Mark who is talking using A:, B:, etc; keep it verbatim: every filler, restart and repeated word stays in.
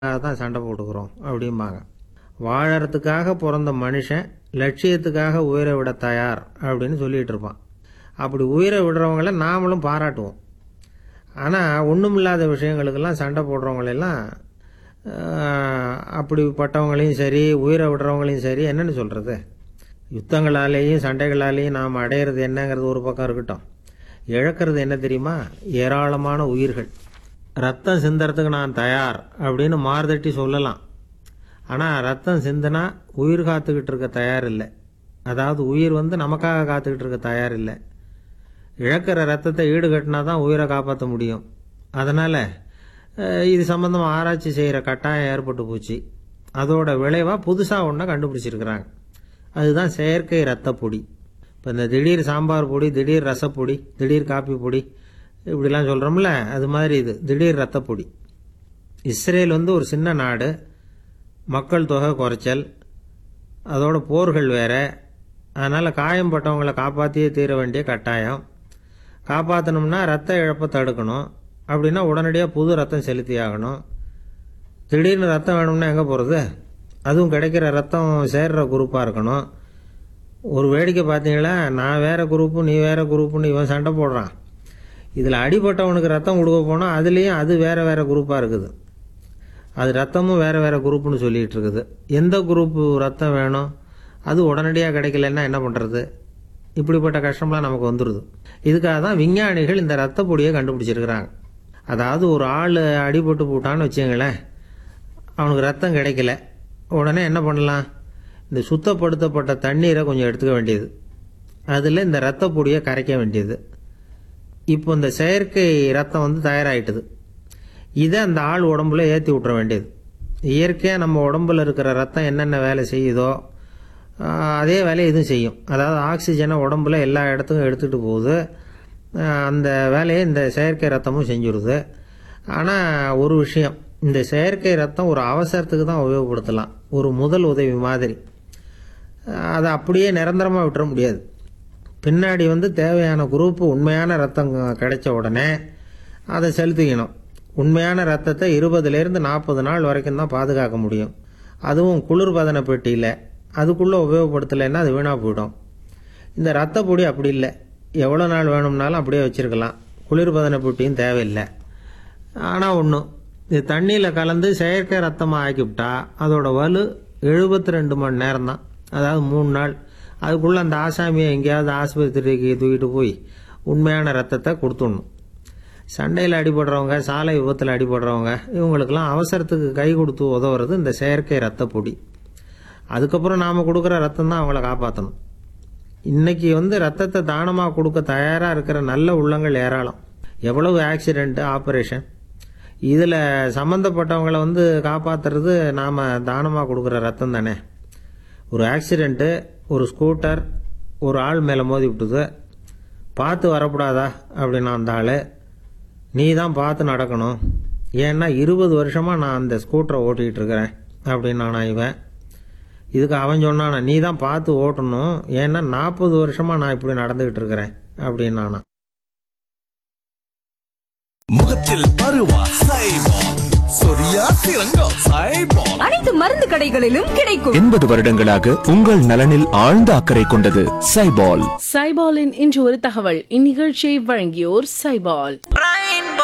A: தான் சண்டை போட்டுக்கிறோம் அப்படிம்பாங்க. வாழறதுக்காக பிறந்த மனுஷன் லட்சியத்துக்காக உயிரை விட தயார் அப்படின்னு சொல்லிகிட்டு இருப்பான். அப்படி உயிரை விடுறவங்கள நாமளும் பாராட்டுவோம். ஆனால் ஒன்றும் இல்லாத விஷயங்களுக்கெல்லாம் சண்டை போடுறவங்களெல்லாம் அப்படிப்பட்டவங்களையும் சரி உயிரை விடுறவங்களையும் சரி என்னென்னு சொல்கிறது, யுத்தங்களாலேயும் சண்டைகளாலேயும் நாம் அடையிறது என்னங்கிறது ஒரு பக்கம் இருக்கட்டும், இழக்கிறது என்ன தெரியுமா, ஏராளமான உயிர்கள். ரத்தம் சிந்தறதுக்கு நான் தயார் அப்படின்னு மார்தட்டி சொல்லலாம். ஆனால் ரத்தம் சிந்தினா உயிர் காத்துக்கிட்டு இருக்க தயார் இல்லை. அதாவது உயிர் வந்து நமக்காக காத்துக்கிட்டு இருக்க தயார் இல்லை. இழக்கிற ரத்தத்தை ஈடுகட்டினா தான் உயிரை காப்பாற்ற முடியும். அதனால் இது சம்பந்தமாக ஆராய்ச்சி செய்கிற கட்டாயம் ஏற்பட்டு போச்சு. அதோட விளைவாக புதுசாக ஒன்றை கண்டுபிடிச்சிருக்கிறாங்க. அதுதான் செயற்கை ரத்த பொடி. இப்போ இந்த திடீர் சாம்பார் பொடி, திடீர் ரசப்பொடி, திடீர் காப்பி பொடி இப்படிலாம் சொல்கிறோம்ல, அது மாதிரி இது திடீர் ரத்த பொடி. இஸ்ரேல் வந்து ஒரு சின்ன நாடு, மக்கள் தொகை குறைச்சல், அதோட போர்கள் வேறு. அதனால் காயம்பட்டவங்களை காப்பாற்றியே தீர வேண்டிய கட்டாயம். காப்பாற்றணும்னா ரத்த இழப்பை தடுக்கணும். அப்படின்னா உடனடியாக புது ரத்தம் செலுத்தி ஆகணும். திடீர்னு ரத்தம் வேணும்னா எங்கே போகிறது? அதுவும் கிடைக்கிற ரத்தம் சேர்ற குரூப்பாக இருக்கணும். ஒரு வேடிக்கை பார்த்தீங்களா, நான் வேறு குரூப்பு நீ வேறு குரூப்புன்னு இவன் சண்டை போடுறான். இதில் அடிபட்டவனுக்கு ரத்தம் கொடுக்க போனால் அதுலேயும் அது வேறு வேறு குரூப்பாக இருக்குது. அது ரத்தமும் வேறு வேறு குரூப்புன்னு சொல்லிகிட்டு இருக்குது. எந்த குரூப்பு ரத்தம் வேணும், அது உடனடியாக கிடைக்கலன்னா என்ன பண்ணுறது? இப்படிப்பட்ட கஷ்டம்லாம் நமக்கு வந்துடுது. இதுக்காக தான் விஞ்ஞானிகள் இந்த ரத்த பொடியை கண்டுபிடிச்சிருக்கிறாங்க. அதாவது ஒரு ஆள் அடிபட்டு போட்டான்னு வச்சுங்களேன், அவனுக்கு ரத்தம் கிடைக்கல, உடனே என்ன பண்ணலாம், இந்த சுத்தப்படுத்தப்பட்ட தண்ணீரை கொஞ்சம் எடுத்துக்க வேண்டியது, அதில் இந்த ரத்த பொடியை கரைக்க வேண்டியது. இப்போ இந்த செயற்கை ரத்தம் வந்து தயாராகிட்டுது. இதை அந்த ஆள் உடம்புல ஏற்றி விட்டுற வேண்டியது. இயற்கையாக நம்ம உடம்புல இருக்கிற ரத்தம் என்னென்ன வேலை செய்யுதோ அதே வேலையை இதுவும் செய்யும். அதாவது ஆக்சிஜனை உடம்புல எல்லா இடத்துக்கும் எடுத்துகிட்டு போகுது. அந்த வேலையை இந்த செயற்கை ரத்தமும் செஞ்சுருது. ஆனால் ஒரு விஷயம், இந்த செயற்கை ரத்தம் ஒரு அவசரத்துக்கு தான் உபயோகப்படுத்தலாம், ஒரு முதல் உதவி மாதிரி. அதை அப்படியே நிரந்தரமாக விட்டுற முடியாது. பின்னாடி வந்து தேவையான குரூப்பு உண்மையான ரத்தம் கிடைச்ச உடனே அதை செலுத்திக்கணும். உண்மையான ரத்தத்தை இருபதுலேருந்து நாற்பது நாள் வரைக்கும் தான் பாதுகாக்க முடியும். அதுவும் குளிர்பதன பெட்டியில். அதுக்குள்ளே உபயோகப்படுத்தலைன்னா அது வீணாக போயிடும். இந்த ரத்த பொடி அப்படி இல்லை, எவ்வளோ நாள் வேணும்னாலும் அப்படியே வச்சுருக்கலாம். குளிர்பதன பெட்டியும் தேவையில்லை. ஆனால் ஒன்று, இது தண்ணியில் கலந்து செயற்கை ரத்தமாக ஆக்கிவிட்டா அதோட வலு எழுபத்தி ரெண்டு மணி நேரம் தான், அதாவது மூணு நாள். அதுக்குள்ளே அந்த ஆசாமியை எங்கேயாவது ஆஸ்பத்திரிக்கு தூக்கிட்டு போய் உண்மையான ரத்தத்தை கொடுத்துடணும். சண்டையில் அடிபடுறவங்க, சாலை விபத்தில் அடிபடுறவங்க, இவங்களுக்கெல்லாம் அவசரத்துக்கு கை கொடுத்து உதவுறது இந்த செயற்கை ரத்த பொடி. அதுக்கப்புறம் நாம் கொடுக்குற ரத்தம் தான் அவங்கள காப்பாற்றணும். இன்றைக்கி வந்து ரத்தத்தை தானமாக கொடுக்க தயாராக இருக்கிற நல்ல உள்ளங்கள் ஏராளம். எவ்வளவு ஆக்சிடெண்ட்டு, ஆப்ரேஷன், இதில் சம்மந்தப்பட்டவங்களை வந்து காப்பாற்றுறது நாம் தானமாக கொடுக்குற ரத்தம் தானே. ஒரு ஆக்சிடெண்ட்டு, ஒரு ஸ்கூட்டர் ஒரு ஆள் மேலே மோதி விட்டுது, பார்த்து வரக்கூடாதா அப்படின்னா அந்த ஆள், நீ தான் பார்த்து நடக்கணும், ஏன்னா இருபது வருஷமாக நான் அந்த ஸ்கூட்டரை ஓட்டிகிட்டு இருக்கிறேன் அப்படின்னானா இவன். இதுக்கு அவன் சொன்னானா, நீ தான் பார்த்து ஓட்டணும், ஏன்னா நாற்பது வருஷமாக நான் இப்படி நடந்துக்கிட்டு இருக்கிறேன் அப்படின்னானா.
B: முகத்தில் பருவா சைபால், சொரியா சிறங்கம் சைபால்,
C: அனைத்து மருந்து கடைகளிலும் கிடைக்கும்.
B: எண்பது வருடங்களாக உங்கள் நலனில் ஆழ்ந்த அக்கறை கொண்டது சைபால்.
D: சைபாலின் இன்று ஒரு தகவல். இந்நிகழ்ச்சியை வழங்கியோர் சைபால்.